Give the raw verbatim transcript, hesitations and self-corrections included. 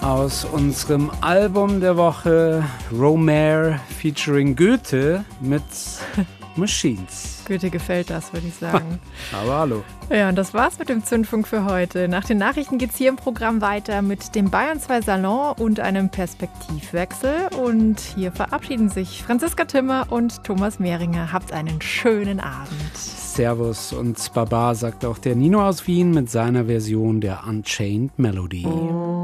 aus unserem Album der Woche Romare featuring Goethe mit Machines. Goethe gefällt das, würde ich sagen. Aber hallo. Ja, und das war's mit dem Zündfunk für heute. Nach den Nachrichten geht's hier im Programm weiter mit dem Bayern zwei Salon und einem Perspektivwechsel. Und hier verabschieden sich Franziska Timmer und Thomas Mehringer. Habt einen schönen Abend. Servus und Baba, sagt auch der Nino aus Wien mit seiner Version der Unchained Melody. Oh.